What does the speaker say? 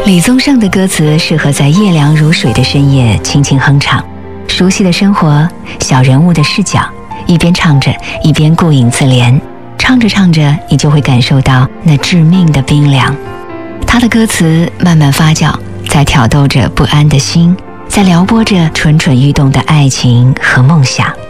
李宗盛的歌词适合在夜凉如水的深夜轻轻哼唱，熟悉的生活，小人物的视角，一边唱着一边顾影自怜，唱着唱着你就会感受到那致命的冰凉。他的歌词慢慢发酵，在挑逗着不安的心，在撩拨着蠢蠢欲动的爱情和梦想。